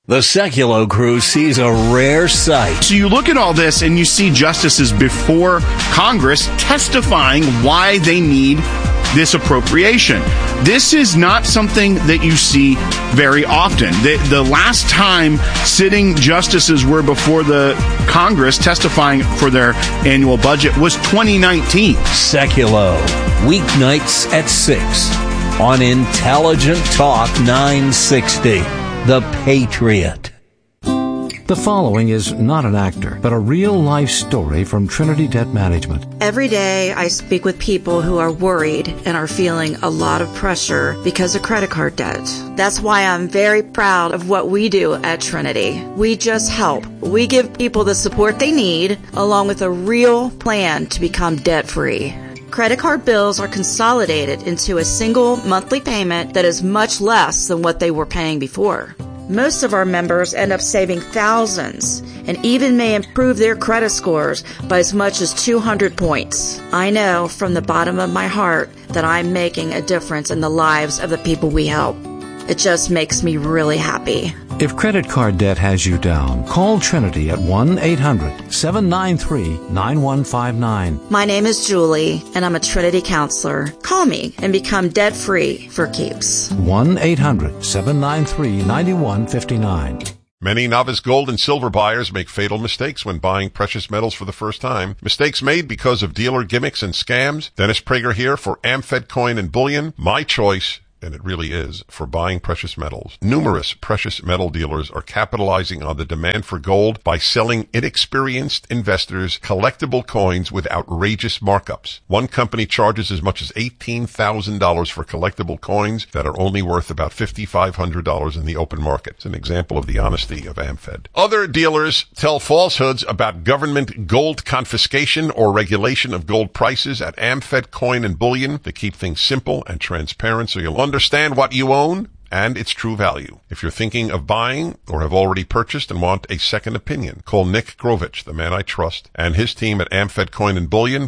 The Sekulow crew sees a rare sight. So you look at all this and you see justices before Congress testifying why they need this appropriation. This is not something that you see very often. The last time sitting justices were before the Congress testifying for their annual budget was 2019. Sekulow, weeknights at 6 on Intelligent Talk 960. The Patriot. The following is not an actor, but a real-life story from Trinity Debt Management. Every day I speak with people who are worried and are feeling a lot of pressure because of credit card debt. That's why I'm very proud of what we do at Trinity. We just help. We give people the support they need, along with a real plan to become debt-free. Credit card bills are consolidated into a single monthly payment that is much less than what they were paying before. Most of our members end up saving thousands and even may improve their credit scores by as much as 200 points. I know from the bottom of my heart that I'm making a difference in the lives of the people we help. It just makes me really happy. If credit card debt has you down, call Trinity at 1-800-793-9159. My name is Julie, and I'm a Trinity counselor. Call me and become debt-free for keeps. 1-800-793-9159. Many novice gold and silver buyers make fatal mistakes when buying precious metals for the first time. Mistakes made because of dealer gimmicks and scams. Dennis Prager here for Amfed Coin and Bullion. My choice, and it really is, for buying precious metals. Numerous precious metal dealers are capitalizing on the demand for gold by selling inexperienced investors collectible coins with outrageous markups. One company charges as much as $18,000 for collectible coins that are only worth about $5,500 in the open market. It's an example of the honesty of Amfed. Other dealers tell falsehoods about government gold confiscation or regulation of gold prices at Amfed Coin and Bullion to keep things simple and transparent so you'll understand what you own and its true value. If you're thinking of buying or have already purchased and want a second opinion, call Nick Grovich, the man I trust, and his team at Amfed Coin and Bullion,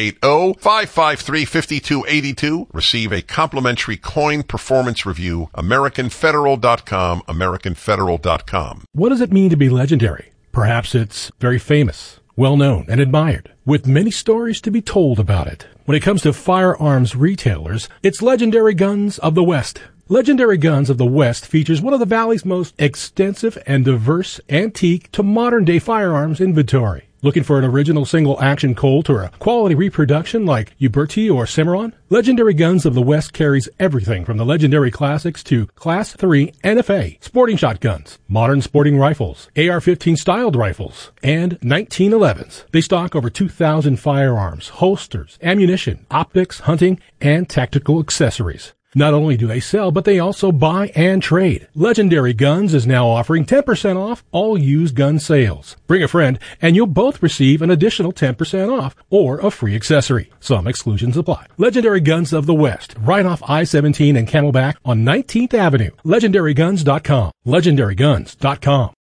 480-553-5282. Receive a complimentary coin performance review, AmericanFederal.com, AmericanFederal.com. What does it mean to be legendary? Perhaps it's very famous, well-known, and admired, with many stories to be told about it. When it comes to firearms retailers, it's Legendary Guns of the West. Legendary Guns of the West features one of the Valley's most extensive and diverse antique to modern-day firearms inventory. Looking for an original single-action Colt or a quality reproduction like Uberti or Cimarron? Legendary Guns of the West carries everything from the legendary classics to Class 3 NFA, sporting shotguns, modern sporting rifles, AR-15 styled rifles, and 1911s. They stock over 2,000 firearms, holsters, ammunition, optics, hunting, and tactical accessories. Not only do they sell, but they also buy and trade. Legendary Guns is now offering 10% off all used gun sales. Bring a friend, and you'll both receive an additional 10% off or a free accessory. Some exclusions apply. Legendary Guns of the West, right off I-17 and Camelback on 19th Avenue. LegendaryGuns.com. LegendaryGuns.com.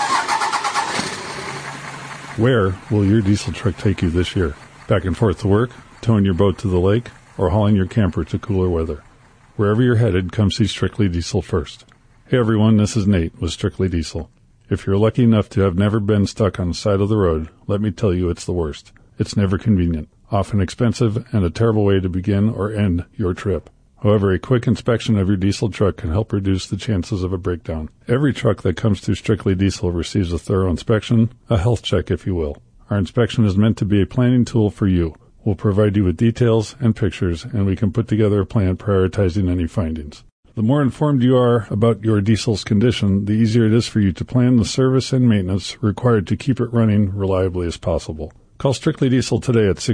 Where will your diesel truck take you this year? Back and forth to work, towing your boat to the lake, or hauling your camper to cooler weather? Wherever you're headed, come see Strictly Diesel first. Hey everyone, this is Nate with Strictly Diesel. If you're lucky enough to have never been stuck on the side of the road, let me tell you it's the worst. It's never convenient, often expensive, and a terrible way to begin or end your trip. However, a quick inspection of your diesel truck can help reduce the chances of a breakdown. Every truck that comes through Strictly Diesel receives a thorough inspection, a health check if you will. Our inspection is meant to be a planning tool for you. We'll provide you with details and pictures, and we can put together a plan prioritizing any findings. The more informed you are about your diesel's condition, the easier it is for you to plan the service and maintenance required to keep it running reliably as possible. Call Strictly Diesel today at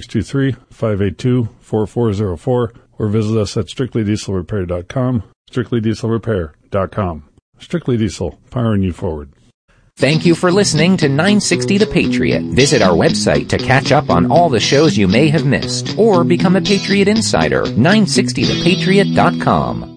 623-582-4404 or visit us at strictlydieselrepair.com, strictlydieselrepair.com. Strictly Diesel, powering you forward. Thank you for listening to 960 The Patriot. Visit our website to catch up on all the shows you may have missed, or become a Patriot Insider, 960thepatriot.com.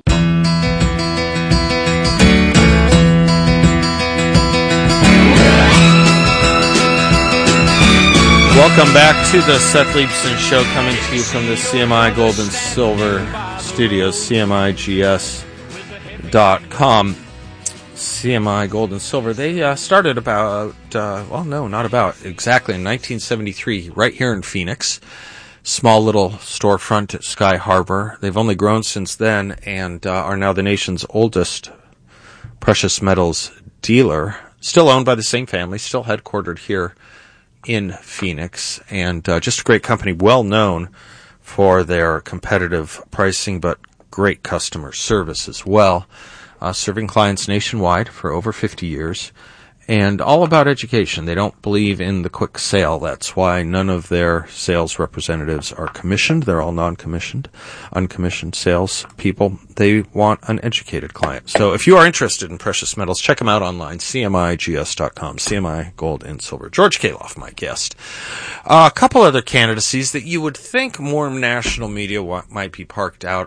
Welcome back to the Seth Leibson Show, coming to you from the CMI Gold and Silver Studios, CMIGS.com. CMI Gold and Silver. They started about, exactly in 1973, right here in Phoenix. Small little storefront at Sky Harbor. They've only grown since then and are now the nation's oldest precious metals dealer. Still owned by the same family, still headquartered here in Phoenix, and just a great company, well known for their competitive pricing, but great customer service as well. Serving clients nationwide for over 50 years. And all about education. They don't believe in the quick sale. That's why none of their sales representatives are commissioned. They're all non-commissioned, uncommissioned sales people. They want an educated client. So if you are interested in precious metals, check them out online, cmigs.com, CMI Gold and Silver. George Kaloff, my guest. A couple other candidacies that you would think more national media might be parked out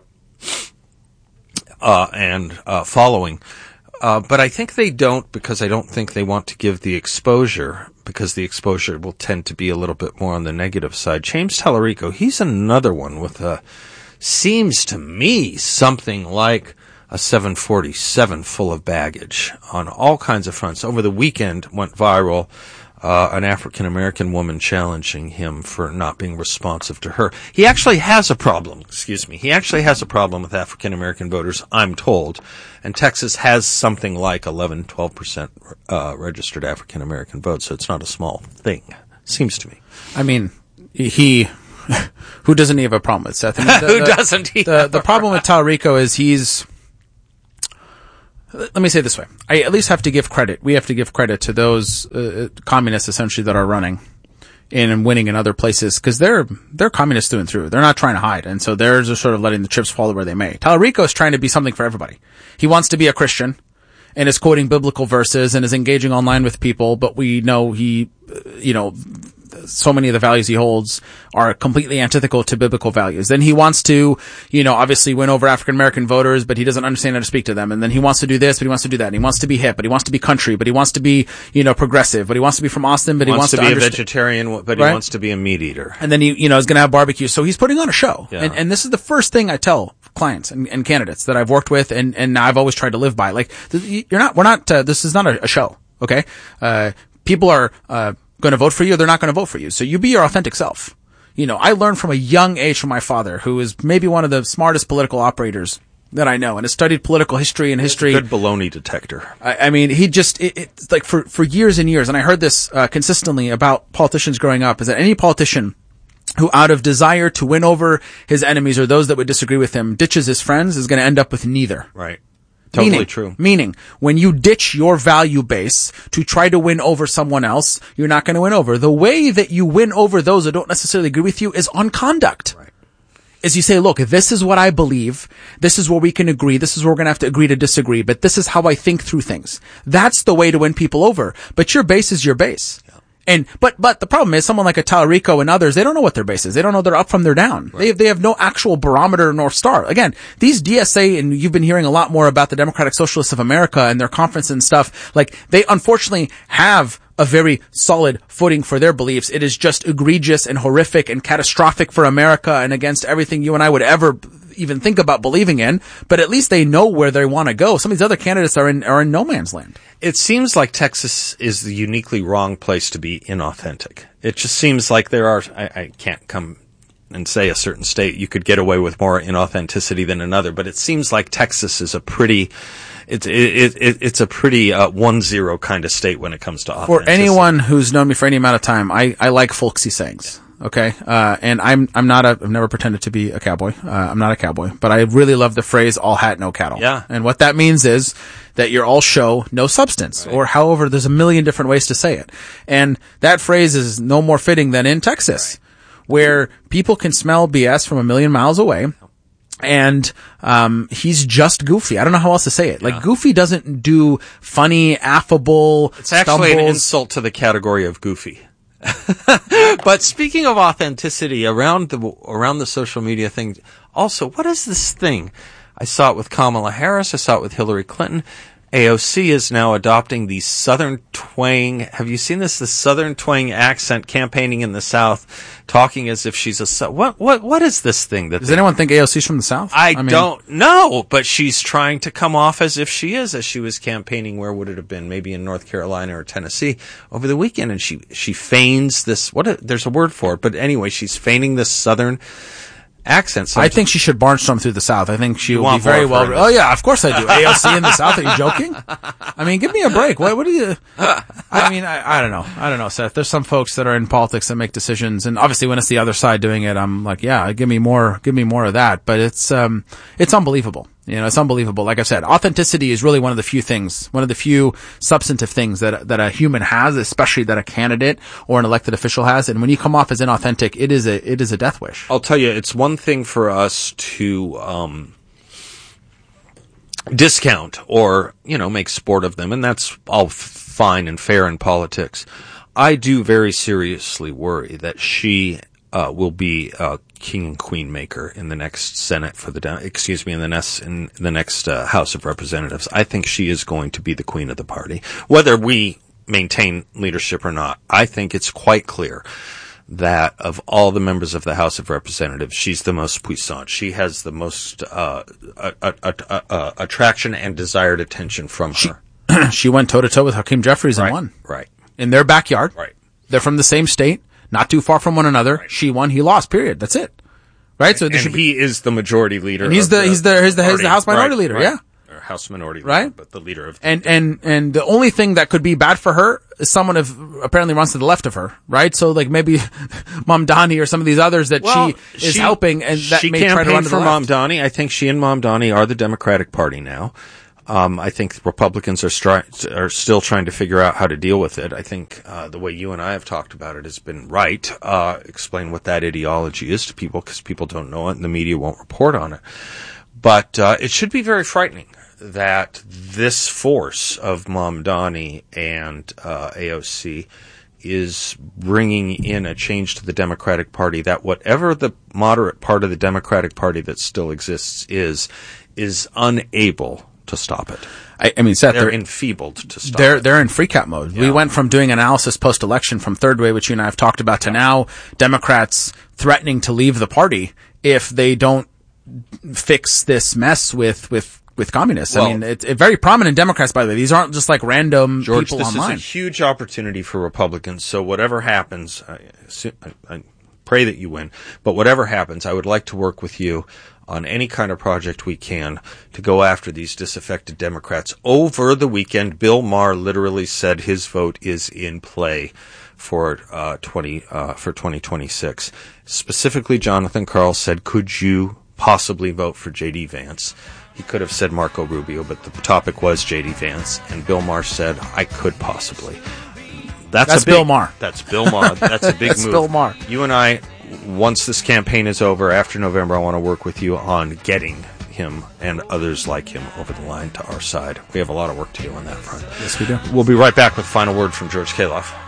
and following. But I think they don't, because I don't think they want to give the exposure, because the exposure will tend to be a little bit more on the negative side. James Tallarico, he's another one with seems to me something like a 747 full of baggage on all kinds of fronts. Over the weekend went viral, an African-American woman challenging him for not being responsive to her. He actually has a problem, He actually has a problem with African-American voters, I'm told. And Texas has something like 11-12% registered African-American votes, so it's not a small thing, seems to me. I mean, who doesn't he have a problem with, Seth? I mean, who doesn't he? The problem with Tallarico is let me say it this way. I at least have to give credit. We have to give credit to those communists, essentially, that are running and winning in other places, because they're communists through and through. They're not trying to hide, and so they're just sort of letting the chips fall where they may. Tallarico is trying to be something for everybody. He wants to be a Christian and is quoting biblical verses and is engaging online with people, but we know he, so many of the values he holds are completely antithetical to biblical values. Then he wants to, obviously win over African-American voters, but he doesn't understand how to speak to them. And then he wants to do this, but he wants to do that. And he wants to be hip, but he wants to be country, but he wants to be, progressive, but he wants to be from Austin, but he wants to be a vegetarian, but he wants to be a meat eater. And then he, is going to have barbecue. So he's putting on a show. Yeah. And this is the first thing I tell clients and candidates that I've worked with and I've always tried to live by. Like, this is not a show. Okay. People are, going to vote for you, they're not going to vote for you. So you be your authentic self. I learned from a young age from my father, who is maybe one of the smartest political operators that I know and has studied political history and history. Good baloney detector. I mean, he just, it's like for years and years, and I heard this consistently about politicians growing up, is that any politician who, out of desire to win over his enemies or those that would disagree with him, ditches his friends, is going to end up with neither. Right. Totally true. Meaning, when you ditch your value base to try to win over someone else, you're not going to win over. The way that you win over those that don't necessarily agree with you is on conduct. Right. Is you say, look, this is what I believe. This is where we can agree. This is where we're going to have to agree to disagree. But this is how I think through things. That's the way to win people over. But your base is your base. Yeah. But the problem is, someone like a Tallarico and others, they don't know what their base is. They don't know they're up from their down. Right. They have no actual barometer or North Star. Again, these DSA, and you've been hearing a lot more about the Democratic Socialists of America and their conference and stuff, like, they unfortunately have a very solid footing for their beliefs. It is just egregious and horrific and catastrophic for America and against everything you and I would ever even think about believing in, but at least they know where they want to go. Some of these other candidates are in no man's land. It seems like Texas is the uniquely wrong place to be inauthentic. It just seems like there are, I can't come and say a certain state you could get away with more inauthenticity than another, but it seems like Texas is a pretty, it's a pretty 1-0 kind of state when it comes to authenticity. For anyone who's known me for any amount of time, I like folksy sayings. Okay. And I've never pretended to be a cowboy. I'm not a cowboy, but I really love the phrase all hat, no cattle. Yeah. And what that means is that you're all show, no substance, or however, there's a million different ways to say it. And that phrase is no more fitting than in Texas, where people can smell BS from a million miles away. And, he's just goofy. I don't know how else to say it. Like, goofy doesn't do funny, affable, it's actually stumbles. An insult to the category of goofy. But speaking of authenticity around the social media thing, also, what is this thing? I saw it with Kamala Harris. I saw it with Hillary Clinton. AOC is now adopting the Southern twang. Have you seen this? The Southern twang accent, campaigning in the South, talking as if she's a what is this thing that? Does anyone think AOC's from the South? I don't know, but she's trying to come off as if she is, as she was campaigning. Where would it have been? Maybe in North Carolina or Tennessee over the weekend, and she feigns this. There's a word for it, but anyway, she's feigning this Southern accent. So I think she should barnstorm through the South. I think she will be very well. Oh yeah, of course I do. AOC in the South? Are you joking? I mean, give me a break. What do you? I mean, I don't know. I don't know, Seth. There's some folks that are in politics that make decisions, and obviously when it's the other side doing it, I'm like, yeah, give me more of that. But it's unbelievable. You know, it's unbelievable. Like I said, authenticity is really one of the few substantive things that a human has, especially that a candidate or an elected official has. And when you come off as inauthentic, it is a death wish. I'll tell you, it's one thing for us to discount or, make sport of them, and that's all fine and fair in politics. I do very seriously worry that she will be king and queen maker in the next Senate in the next House of Representatives. I think she is going to be the queen of the party, whether we maintain leadership or not. I think it's quite clear that of all the members of the House of Representatives, she's the most puissant. She has the most attraction and desired attention from her. She went toe to toe with Hakeem Jeffries and won. Right. In their backyard. Right. They're from the same state. Not too far from one another. Right. She won, he lost, period. That's it. Right? So he is the majority leader. And he's the House minority leader, yeah. Or House minority leader, right? But the leader of and the only thing that could be bad for her is someone who apparently runs to the left of her, right? So like maybe Mamdani or some of these others that she is helping and that she may try to run to the left. Mamdani. I think she and Mamdani are the Democratic Party now. I think Republicans are still trying to figure out how to deal with it. I think the way you and I have talked about it has been right. Explain what that ideology is to people, because people don't know it and the media won't report on it. But it should be very frightening that this force of Mamdani and AOC is bringing in a change to the Democratic Party, that whatever the moderate part of the Democratic Party that still exists is unable to stop it. I mean, Seth, they're enfeebled to stop it. They're in freak out mode. Yeah. We went from doing analysis post-election from Third Way, which you and I have talked about, to now Democrats threatening to leave the party if they don't fix this mess with communists. Well, I mean, it's very prominent Democrats, by the way. These aren't just like random people online. This is a huge opportunity for Republicans. So whatever happens, I pray that you win. But whatever happens, I would like to work with you on any kind of project we can to go after these disaffected Democrats. Over the weekend, Bill Maher literally said his vote is in play for 2026. Specifically, Jonathan Karl said, could you possibly vote for J.D. Vance? He could have said Marco Rubio, but the topic was J.D. Vance, and Bill Maher said, I could possibly. That's Bill Maher. That's Bill Maher. That's a big That's move. Bill Maher. You and I, once this campaign is over, after November, I want to work with you on getting him and others like him over the line to our side. We have a lot of work to do on that front. Yes, we do. We'll be right back with final word from George Kaloff.